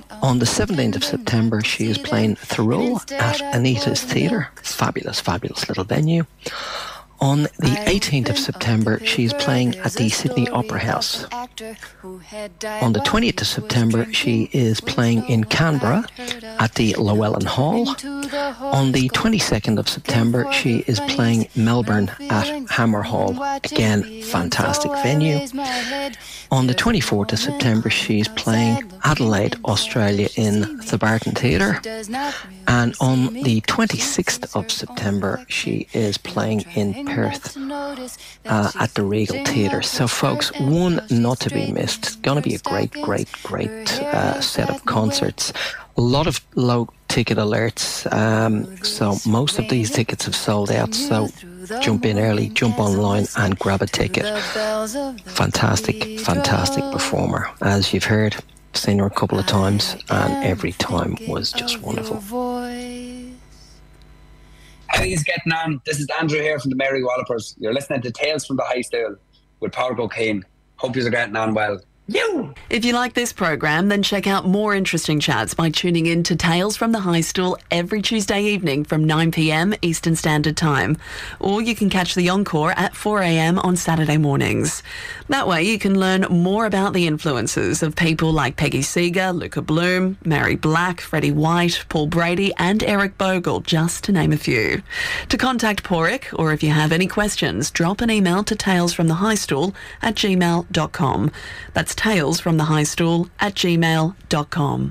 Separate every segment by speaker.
Speaker 1: On the 17th of September, she is playing Thoreau at Anita's Theatre. Fabulous, fabulous little venue. On the 18th of September, she is playing at the Sydney Opera House. On the 20th of September, she is playing in Canberra at the Llewellyn Hall. On the 22nd of September, she is playing Melbourne at Hammer Hall. Again, fantastic venue. On the 24th of September, she's playing Adelaide, Australia in the Barton Theatre. And on the 26th of September, she is playing in Perth at the Regal Theatre. So, folks, one not to be missed. It's going to be a great set of concerts. A lot of low ticket alerts. So most of these tickets have sold out. So jump in early, jump online and grab a ticket. Fantastic, fantastic performer. As you've heard, seen her a couple of times and every time was just wonderful.
Speaker 2: How are you getting on? This is Andrew here from the Mary Wallopers. You're listening to Tales from the High Stool with Pádraig O'Kane. Hope you're getting on well.
Speaker 3: If you like this program, then check out more interesting chats by tuning in to Tales from the High Stool every Tuesday evening from 9 p.m. Eastern Standard Time. Or you can catch the encore at 4 a.m. on Saturday mornings. That way you can learn more about the influences of people like Peggy Seeger, Luca Bloom, Mary Black, Freddie White, Paul Brady and Eric Bogle, just to name a few. To contact Pádraig, or if you have any questions, drop an email to talesfromthehighstool@gmail.com. That's talesfromthehighstool@gmail.com.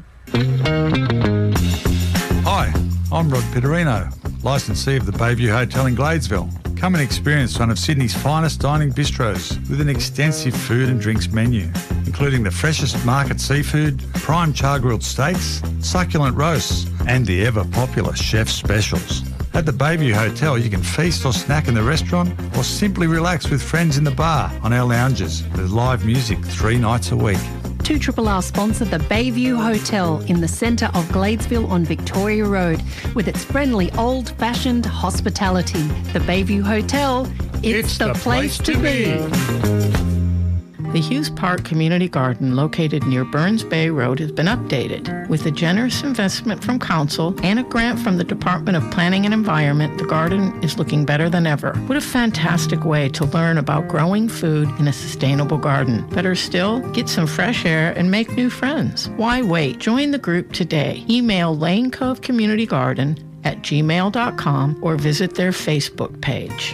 Speaker 4: Hi, I'm Rod Pitterino, licensee of the Bayview Hotel in Gladesville. Come and experience one of Sydney's finest dining bistros with an extensive food and drinks menu, including the freshest market seafood, prime char-grilled steaks, succulent roasts, and the ever-popular chef's specials. At the Bayview Hotel, you can feast or snack in the restaurant or simply relax with friends in the bar on our lounges with live music 3 nights a week.
Speaker 5: 2RRR sponsor the Bayview Hotel in the centre of Gladesville on Victoria Road with its friendly old-fashioned hospitality. The Bayview Hotel, it's the place to be.
Speaker 6: The Hughes Park Community Garden, located near Burns Bay Road, has been updated. With a generous investment from Council and a grant from the Department of Planning and Environment, the garden is looking better than ever. What a fantastic way to learn about growing food in a sustainable garden. Better still, get some fresh air and make new friends. Why wait? Join the group today. Email Lane Cove Community Garden at gmail.com or visit their Facebook page.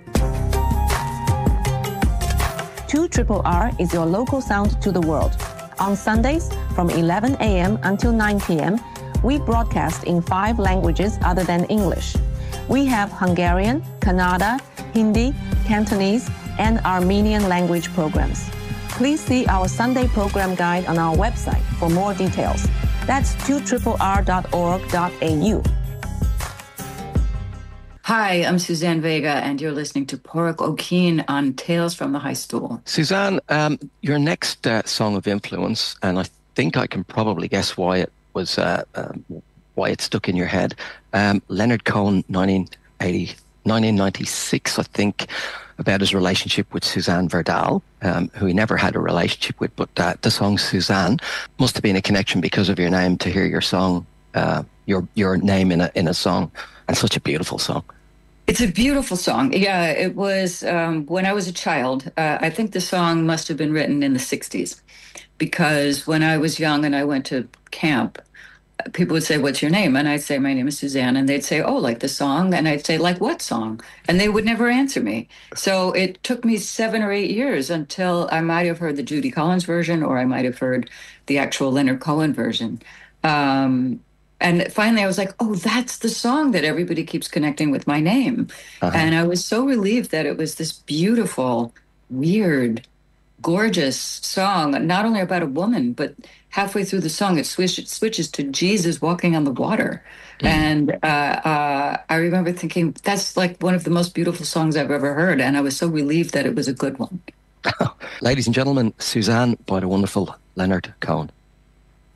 Speaker 7: 2RRR is your local sound to the world. On Sundays from 11 a.m. until 9 p.m., we broadcast in 5 languages other than English. We have Hungarian, Kannada, Hindi, Cantonese, and Armenian language programs. Please see our Sunday program guide on our website for more details. That's 2RRR.org.au.
Speaker 8: Hi, I'm Suzanne Vega, and you're listening to Pádraig O'Kane on Tales from the High Stool.
Speaker 1: Suzanne, your next song of influence, and I think I can probably guess why it was why it stuck in your head. Leonard Cohen, 1996, I think, about his relationship with Suzanne Verdal, who he never had a relationship with, but the song Suzanne must have been a connection because of your name to hear your song, your name in a song, and such a beautiful song.
Speaker 8: It's a beautiful song. Yeah, it was when I was a child. I think the song must have been written in the 60s, because when I was young and I went to camp, people would say, "What's your name?" And I'd say, "My name is Suzanne." And they'd say, "Oh, like the song?" And I'd say, "Like what song?" And they would never answer me. So it took me 7 or 8 years until I might have heard the Judy Collins version, or I might have heard the actual Leonard Cohen version. And finally I was like, oh, that's the song that everybody keeps connecting with my name. Uh-huh. And I was so relieved that it was this beautiful, weird, gorgeous song, not only about a woman, but halfway through the song, it switches to Jesus walking on the water. Mm. And I remember thinking, that's like one of the most beautiful songs I've ever heard. And I was so relieved that it was a good one.
Speaker 1: Ladies and gentlemen, Suzanne by the wonderful Leonard Cohen.